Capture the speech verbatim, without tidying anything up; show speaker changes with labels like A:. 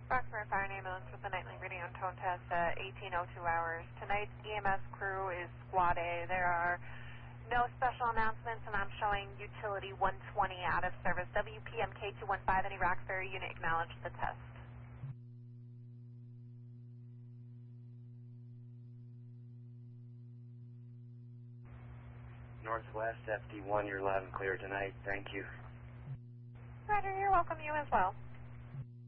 A: Roxbury Fire and Ambulance with the nightly reading on tone test at eighteen oh two hours. Tonight's E M S crew is Squad A. There are no special announcements, and I'm showing utility one twenty out of service. W P M K two one five, any Roxbury unit acknowledge the test.
B: Northwest F D one, you're loud and clear tonight. Thank you.
A: Roger, you're welcome. You as well.